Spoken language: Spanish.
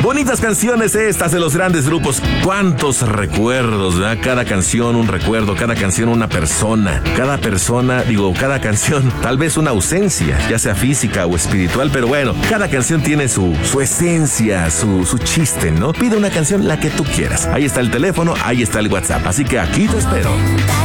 Bonitas canciones estas de los grandes grupos. Cuántos recuerdos, ¿verdad? Cada canción un recuerdo, cada canción una persona. Cada canción tal vez una ausencia, ya sea física o espiritual, pero bueno, cada canción tiene su esencia, su chiste, ¿no? Pide una canción, la que tú quieras. Ahí está el teléfono, ahí está el WhatsApp, así que aquí te espero.